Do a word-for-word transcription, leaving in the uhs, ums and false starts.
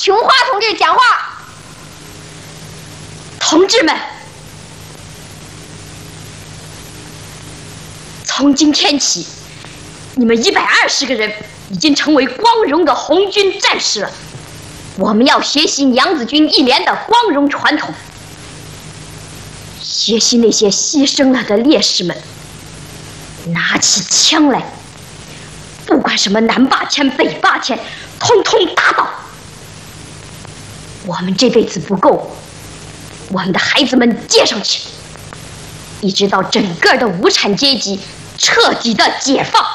从话筒这儿讲话。同志们，从今天起，你们一百二十个人已经成为光荣的红军战士了。我们要学习娘子军一连的光荣传统，学习那些牺牲了的烈士们，拿起枪来，不管什么南八千北八千，通通打倒。我们这辈子不够，我们的孩子们接上去，一直到整个的无产阶级彻底的解放。